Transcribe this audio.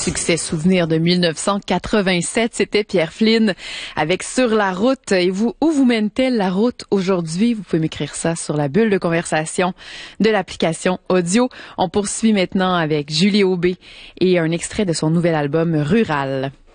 succès souvenir de 1987, c'était Pierre Flynn avec Sur la route. Et vous, où vous mène-t-elle la route aujourd'hui? Vous pouvez m'écrire ça sur la bulle de conversation de l'application audio. On poursuit maintenant avec Julie Aubé et un extrait de son nouvel album Rural.